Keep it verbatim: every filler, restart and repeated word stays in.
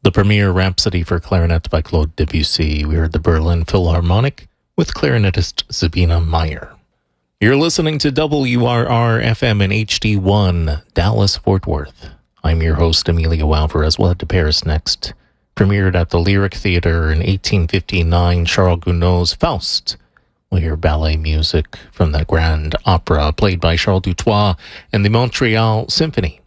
The premiere Rhapsody for Clarinet by Claude Debussy. We heard the Berlin Philharmonic with clarinetist Sabina Meyer. You're listening to W R R F M and H D one, Dallas-Fort Worth. I'm your host, Emilio Alvarez. We'll head to Paris next. Premiered at the Lyric Theatre in eighteen fifty-nine, Charles Gounod's Faust. We'll hear ballet music from the Grand Opera, played by Charles Dutoit and the Montreal Symphony.